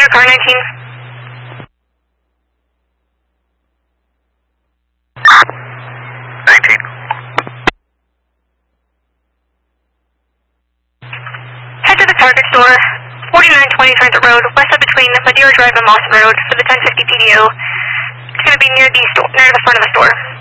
your car, 19. Head to the Target store, 4920 Transit Road, west of between Madeira Drive and Moss Road for the 1050 PDO. It's going to be near the front of the store.